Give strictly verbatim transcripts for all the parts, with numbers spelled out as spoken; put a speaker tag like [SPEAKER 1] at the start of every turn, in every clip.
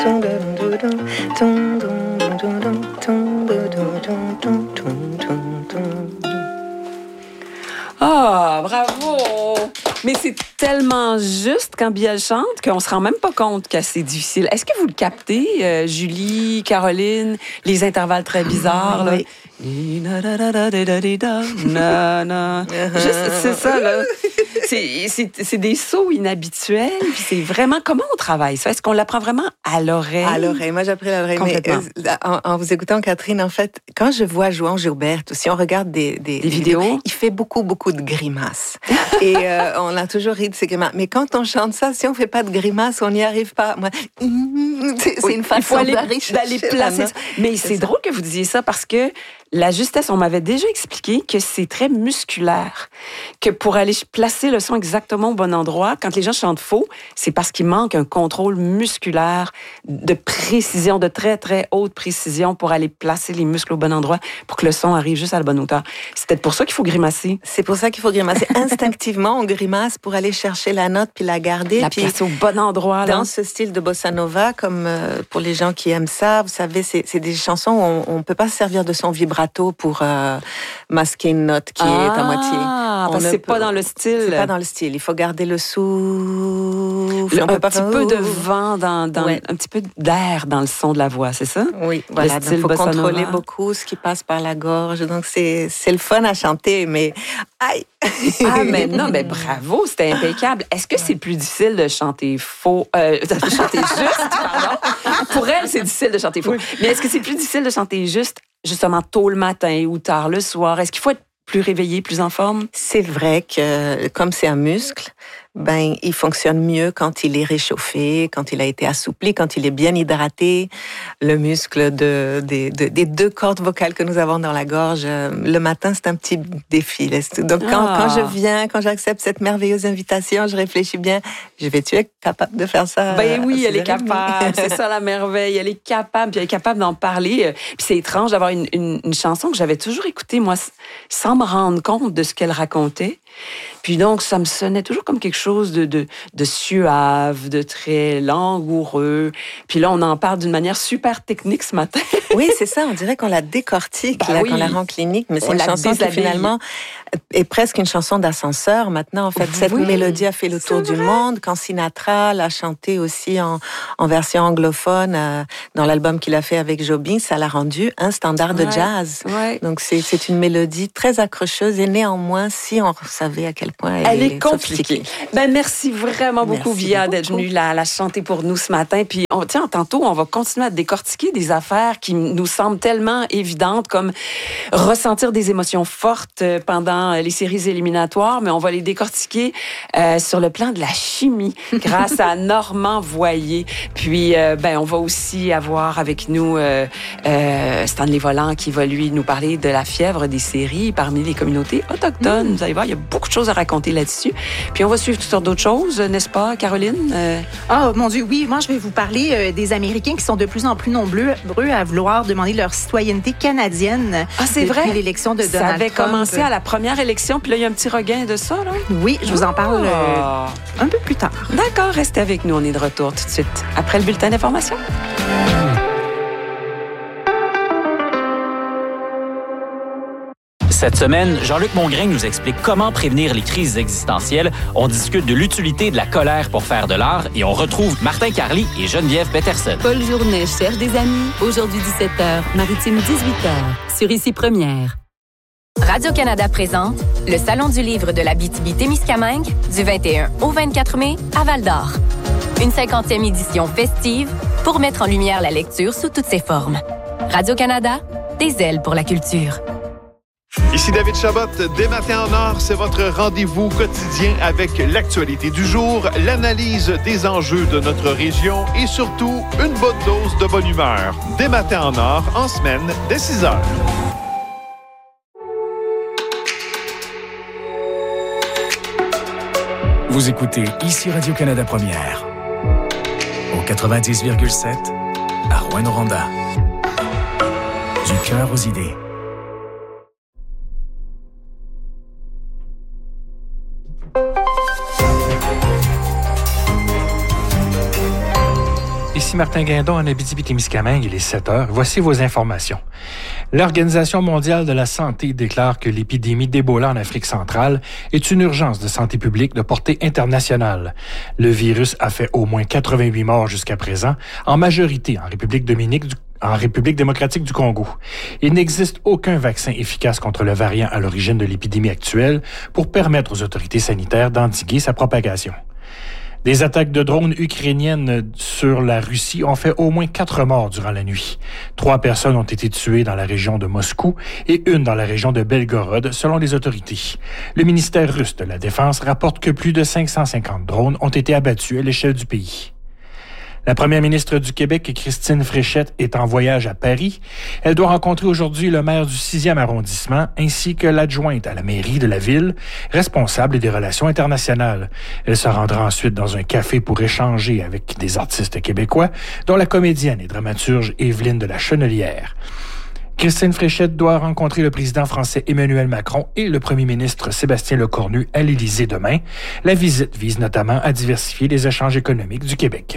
[SPEAKER 1] Ah, bravo! Mais c'est tellement juste quand Biel chante qu'on se rend même pas compte que c'est difficile. Est-ce que vous le captez, euh, Julie, Caroline, les intervalles très bizarres, là?
[SPEAKER 2] Oui.
[SPEAKER 1] Juste, c'est ça, là. C'est, c'est, c'est des sauts inhabituels, puis c'est vraiment... Comment on travaille ça? Est-ce qu'on l'apprend vraiment à l'oreille?
[SPEAKER 2] À l'oreille. Moi, j'ai appris à l'oreille. Mais euh, en, en vous écoutant, Catherine, en fait, quand je vois Joan Gilbert, si on regarde des, des,
[SPEAKER 1] des vidéos, vidéos,
[SPEAKER 2] il fait beaucoup, beaucoup de grimaces. Et euh, on a toujours ri de ces grimaces. Mais quand on chante ça, si on fait pas de grimaces, on n'y arrive pas. Moi, c'est, c'est
[SPEAKER 1] oui,
[SPEAKER 2] une façon
[SPEAKER 1] il faut aller,
[SPEAKER 2] d'aller,
[SPEAKER 1] d'aller placer. Mais c'est,
[SPEAKER 2] c'est
[SPEAKER 1] drôle que vous disiez ça parce que la justesse, on m'avait déjà expliqué que c'est très musculaire, que pour aller placer le son exactement au bon endroit, quand les gens chantent faux, c'est parce qu'il manque un contrôle musculaire de précision, de très, très haute précision pour aller placer les muscles au bon endroit pour que le son arrive juste à la bonne hauteur. C'est peut-être pour ça qu'il faut grimacer.
[SPEAKER 2] C'est pour ça qu'il faut grimacer. Instinctivement, on grimace pour aller chercher la note puis la garder.
[SPEAKER 1] La
[SPEAKER 2] puis
[SPEAKER 1] placer au bon endroit. Là.
[SPEAKER 2] Dans ce style de bossa nova, comme euh, pour les gens qui aiment ça, vous savez, c'est, c'est des chansons où on ne peut pas se servir de son vibrato pour euh, masquer une note qui ah, est à moitié.
[SPEAKER 1] Ah, parce que c'est
[SPEAKER 2] peut,
[SPEAKER 1] pas dans le style.
[SPEAKER 2] C'est pas dans le style. Il faut garder le souffle.
[SPEAKER 1] Le,
[SPEAKER 2] on peut
[SPEAKER 1] un
[SPEAKER 2] pas
[SPEAKER 1] petit
[SPEAKER 2] faire...
[SPEAKER 1] peu de vent, dans, dans
[SPEAKER 2] ouais.
[SPEAKER 1] un petit peu d'air dans le son de la voix, c'est ça?
[SPEAKER 2] Oui, voilà. Il faut contrôler beaucoup ce qui passe par la gorge. Donc, c'est, c'est le fun à chanter, mais... Aïe!
[SPEAKER 1] Ah, mais non, mais bravo, c'était impeccable. Est-ce que c'est plus difficile de chanter faux, euh, de chanter juste, pardon? Pour elle, c'est difficile de chanter faux. Oui. Mais est-ce que c'est plus difficile de chanter juste, justement, tôt le matin ou tard le soir? Est-ce qu'il faut être plus réveillé, plus en forme?
[SPEAKER 2] C'est vrai que, comme c'est un muscle, ben, il fonctionne mieux quand il est réchauffé, quand il a été assoupli, quand il est bien hydraté. Le muscle de, de, de, des deux cordes vocales que nous avons dans la gorge, le matin, c'est un petit défi. Donc, quand, ah. quand je viens, quand j'accepte cette merveilleuse invitation, je réfléchis bien, je vais-tu être capable de faire ça?
[SPEAKER 1] Ben oui, elle est capable. C'est ça la merveille. Elle est capable, puis elle est capable d'en parler. Puis c'est étrange d'avoir une, une, une chanson que j'avais toujours écoutée, moi, sans me rendre compte de ce qu'elle racontait. Puis donc, ça me sonnait toujours comme quelque chose de, de, de suave, de très langoureux. Puis là, on en parle d'une manière super technique ce matin.
[SPEAKER 2] Oui, c'est ça. On dirait qu'on la décortique,
[SPEAKER 1] bah
[SPEAKER 2] là,
[SPEAKER 1] oui.
[SPEAKER 2] qu'on la rend clinique. Mais c'est on une chanson
[SPEAKER 1] déshabille.
[SPEAKER 2] Qui, finalement, est presque une chanson d'ascenseur. Maintenant, en fait, cette
[SPEAKER 1] oui,
[SPEAKER 2] mélodie a fait le tour du monde. Quand Sinatra l'a chantée aussi en, en version anglophone euh, dans l'album qu'il a fait avec Joby, ça l'a rendu un standard de
[SPEAKER 1] ouais.
[SPEAKER 2] jazz.
[SPEAKER 1] Ouais.
[SPEAKER 2] Donc, c'est, c'est une mélodie très accrocheuse et néanmoins, si on savait à quel point elle,
[SPEAKER 1] elle est,
[SPEAKER 2] est
[SPEAKER 1] compliquée. Ben, merci vraiment beaucoup, merci Via, beaucoup. D'être venue la, la chanter pour nous ce matin. Puis, on, tiens, tantôt, on va continuer à décortiquer des affaires qui nous semblent tellement évidentes, comme ressentir des émotions fortes pendant les séries éliminatoires, mais on va les décortiquer euh, sur le plan de la chimie grâce à Normand Voyer. Puis, euh, ben, on va aussi avoir avec nous euh, euh, Stanley Volant qui va, lui, nous parler de la fièvre des séries parmi les communautés autochtones. Mmh. Vous allez voir, il y a beaucoup de choses à raconter là-dessus. Puis on va suivre toutes sortes d'autres choses, n'est-ce pas, Caroline? Euh...
[SPEAKER 3] Oh, mon Dieu, oui. Moi, je vais vous parler euh, des Américains qui sont de plus en plus nombreux à vouloir demander leur citoyenneté canadienne.
[SPEAKER 1] Ah, c'est
[SPEAKER 3] depuis
[SPEAKER 1] vrai?
[SPEAKER 3] l'élection de Donald
[SPEAKER 1] Trump. Ça avait
[SPEAKER 3] Trump.
[SPEAKER 1] commencé à la première élection, puis là, il y a un petit regain de ça, là?
[SPEAKER 3] Oui, je vous en parle euh, un peu plus tard.
[SPEAKER 1] D'accord, restez avec nous. On est de retour tout de suite après le bulletin d'information.
[SPEAKER 4] Cette semaine, Jean-Luc Mongrain nous explique comment prévenir les crises existentielles. On discute de l'utilité de la colère pour faire de l'art et on retrouve Martin Carly et Geneviève Peterson.
[SPEAKER 5] Paul Journet cherche des amis. Aujourd'hui, dix-sept heures, Maritime, dix-huit heures, sur Ici Première.
[SPEAKER 6] Radio-Canada présente le Salon du livre de l'Abitibi-Témiscamingue du vingt et un au vingt-quatre mai à Val-d'Or. Une cinquantième édition festive pour mettre en lumière la lecture sous toutes ses formes. Radio-Canada, des ailes pour la culture.
[SPEAKER 7] Ici David Chabot, Dès Matin en Or, c'est votre rendez-vous quotidien avec l'actualité du jour, l'analyse des enjeux de notre région et surtout une bonne dose de bonne humeur. Dès Matin en Or, en semaine, dès six heures.
[SPEAKER 8] Vous écoutez ici Radio-Canada Première, au quatre-vingt-dix virgule sept, à Rouyn-Noranda. Du cœur aux idées.
[SPEAKER 9] Ici Martin Guindon en Abitibi-Témiscamingue, il est sept heures. Voici vos informations. L'Organisation mondiale de la santé déclare que l'épidémie d'Ebola en Afrique centrale est une urgence de santé publique de portée internationale. Le virus a fait au moins quatre-vingt-huit morts jusqu'à présent, en majorité en République dominique du en République démocratique du Congo. Il n'existe aucun vaccin efficace contre le variant à l'origine de l'épidémie actuelle pour permettre aux autorités sanitaires d'endiguer sa propagation. Des attaques de drones ukrainiennes sur la Russie ont fait au moins quatre morts durant la nuit. Trois personnes ont été tuées dans la région de Moscou et une dans la région de Belgorod, selon les autorités. Le ministère russe de la Défense rapporte que plus de cinq cent cinquante drones ont été abattus à l'échelle du pays. La première ministre du Québec, Christine Fréchette, est en voyage à Paris. Elle doit rencontrer aujourd'hui le maire du sixième arrondissement ainsi que l'adjointe à la mairie de la ville, responsable des relations internationales. Elle se rendra ensuite dans un café pour échanger avec des artistes québécois, dont la comédienne et dramaturge Évelyne de la Chenelière. Christine Fréchette doit rencontrer le président français Emmanuel Macron et le premier ministre Sébastien Lecornu à l'Élysée demain. La visite vise notamment à diversifier les échanges économiques du Québec.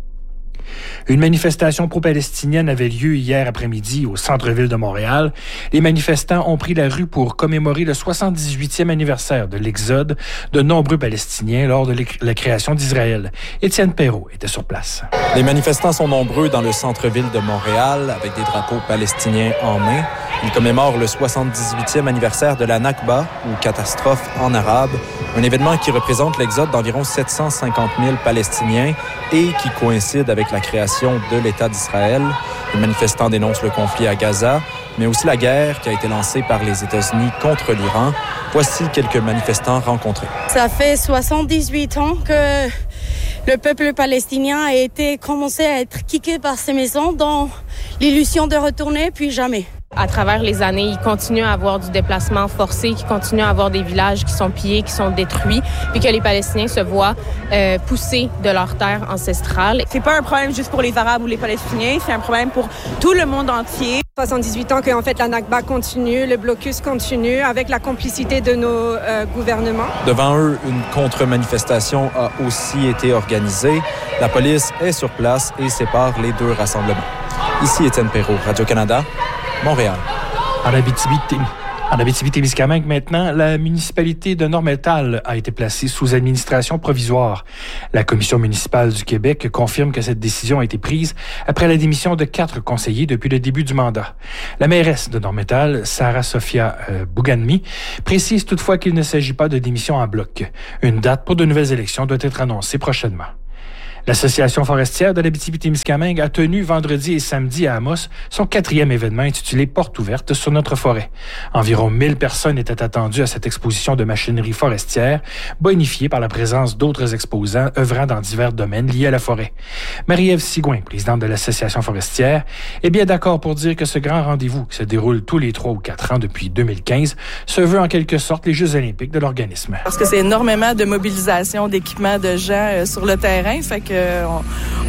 [SPEAKER 9] Une manifestation pro-palestinienne avait lieu hier après-midi au centre-ville de Montréal. Les manifestants ont pris la rue pour commémorer le soixante-dix-huitième anniversaire de l'exode de nombreux Palestiniens lors de la création d'Israël. Étienne Perrault était sur place.
[SPEAKER 10] Les manifestants sont nombreux dans le centre-ville de Montréal avec des drapeaux palestiniens en main. Ils commémorent le soixante-dix-huitième anniversaire de la Nakba, ou catastrophe en arabe, un événement qui représente l'exode d'environ sept cent cinquante mille Palestiniens et qui coïncide avec la création de l'État d'Israël. Les manifestants dénoncent le conflit à Gaza, mais aussi la guerre qui a été lancée par les États-Unis contre l'Iran. Voici quelques manifestants rencontrés.
[SPEAKER 11] Ça fait soixante-dix-huit ans que le peuple palestinien a été commencé à être kické par ses maisons dans l'illusion de retourner, puis jamais.
[SPEAKER 12] À travers les années, il continue à avoir du déplacement forcé, qu'il continue à avoir des villages qui sont pillés, qui sont détruits, puis que les Palestiniens se voient euh, poussés de leur terre ancestrale.
[SPEAKER 13] C'est pas un problème juste pour les Arabes ou les Palestiniens, c'est un problème pour tout le monde entier.
[SPEAKER 14] soixante-dix-huit ans qu'en fait la Nakba continue, le blocus continue avec la complicité de nos euh, gouvernements.
[SPEAKER 10] Devant eux, une contre-manifestation a aussi été organisée. La police est sur place et sépare les deux rassemblements. Ici Étienne Perrault, Radio-Canada. Montréal.
[SPEAKER 9] En Abitibi, en Abitibi-Témiscamingue, maintenant, la municipalité de Nord-Métal a été placée sous administration provisoire. La Commission municipale du Québec confirme que cette décision a été prise après la démission de quatre conseillers depuis le début du mandat. La mairesse de Nord-Métal, Sarah Sophia euh, Bouganmi, précise toutefois qu'il ne s'agit pas de démission en bloc. Une date pour de nouvelles élections doit être annoncée prochainement. L'Association forestière de l'Abitibi-Témiscamingue a tenu vendredi et samedi à Amos son quatrième événement intitulé « Porte ouverte sur notre forêt ». Environ mille personnes étaient attendues à cette exposition de machinerie forestière, bonifiée par la présence d'autres exposants œuvrant dans divers domaines liés à la forêt. Marie-Ève Sigouin, présidente de l'Association forestière, est bien d'accord pour dire que ce grand rendez-vous, qui se déroule tous les trois ou quatre ans depuis deux mille quinze, se veut en quelque sorte les Jeux olympiques de l'organisme.
[SPEAKER 15] Parce que c'est énormément de mobilisation, d'équipements de gens euh, sur le terrain, fait que On,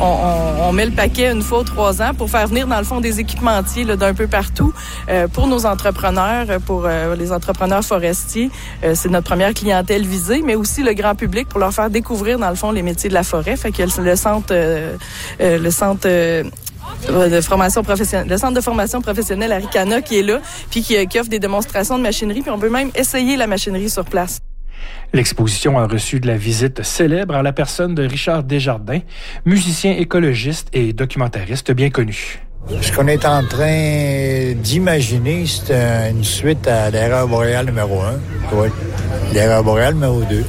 [SPEAKER 15] on, on met le paquet une fois ou trois ans pour faire venir, dans le fond, des équipementiers là, d'un peu partout euh, pour nos entrepreneurs, pour euh, les entrepreneurs forestiers. Euh, c'est notre première clientèle visée, mais aussi le grand public pour leur faire découvrir, dans le fond, les métiers de la forêt. Fait que le centre... Euh, euh, le centre euh, de formation professionnelle, le centre de formation professionnelle Aricana qui est là, puis qui, qui offre des démonstrations de machinerie, puis on peut même essayer la machinerie sur place.
[SPEAKER 9] L'exposition a reçu de la visite célèbre en la personne de Richard Desjardins, musicien écologiste et documentariste bien connu.
[SPEAKER 16] Ce qu'on est en train d'imaginer, c'est une suite à l'erreur boréale numéro un, oui, l'erreur boréale numéro deux.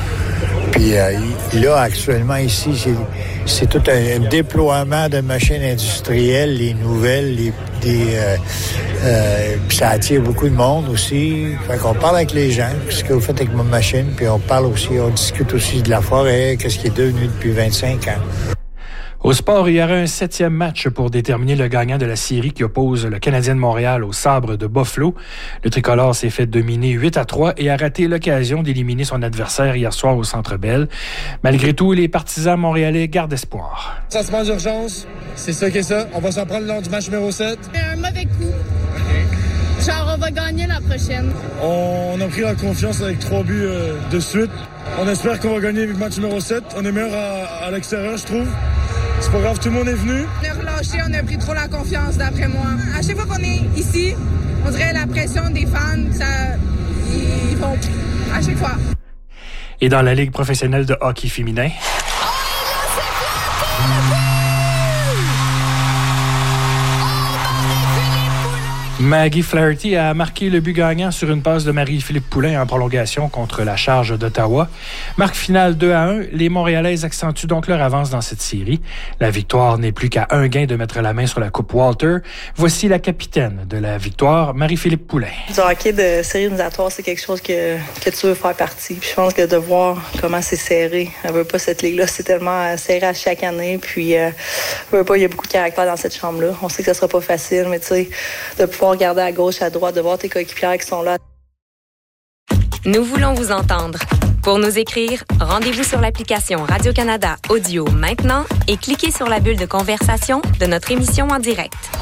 [SPEAKER 16] Puis euh, là, actuellement, ici, c'est, c'est tout un, un déploiement de machines industrielles, les nouvelles, les, des, euh, euh, puis ça attire beaucoup de monde aussi. Fait qu'on parle avec les gens, ce que vous faites avec ma machine, puis on parle aussi, on discute aussi de la forêt, qu'est-ce qui est devenu depuis vingt-cinq ans.
[SPEAKER 9] Au sport, il y aura un septième match pour déterminer le gagnant de la série qui oppose le Canadien de Montréal au Sabre de Buffalo. Le tricolore s'est fait dominer huit à trois et a raté l'occasion d'éliminer son adversaire hier soir au Centre Bell. Malgré tout, les partisans montréalais gardent espoir.
[SPEAKER 17] Ça se passe d'urgence, c'est ça qui est ça. On va s'en prendre lors du match numéro sept.
[SPEAKER 18] C'est un mauvais coup. Genre, on va gagner la prochaine.
[SPEAKER 17] On a pris la confiance avec trois buts euh, de suite. On espère qu'on va gagner le match numéro sept. On est meilleur à, à l'extérieur, je trouve. C'est pas grave, tout le monde est venu.
[SPEAKER 18] On a relâché, on a pris trop la confiance, d'après moi. À chaque fois qu'on est ici, on dirait la pression des fans, ça, ils font à chaque fois.
[SPEAKER 9] Et dans la Ligue professionnelle de hockey féminin... Maggie Flaherty a marqué le but gagnant sur une passe de Marie-Philippe Poulin en prolongation contre la Charge d'Ottawa. Marque finale deux à un, les Montréalaises accentuent donc leur avance dans cette série. La victoire n'est plus qu'à un gain de mettre la main sur la Coupe Walter. Voici la capitaine de la victoire, Marie-Philippe Poulin.
[SPEAKER 19] Du hockey de série éliminatoire, c'est quelque chose que, que tu veux faire partie. Puis je pense que de voir comment c'est serré, elle veut pas cette ligue-là, c'est tellement serré à chaque année. Puis euh, veut pas, il y a beaucoup de caractère dans cette chambre-là. On sait que ça sera pas facile, mais tu sais, de pouvoir regarder à gauche, à droite, de voir tes coéquipières qui sont là.
[SPEAKER 6] Nous voulons vous entendre. Pour nous écrire, rendez-vous sur l'application Radio-Canada Audio maintenant et cliquez sur la bulle de conversation de notre émission en direct.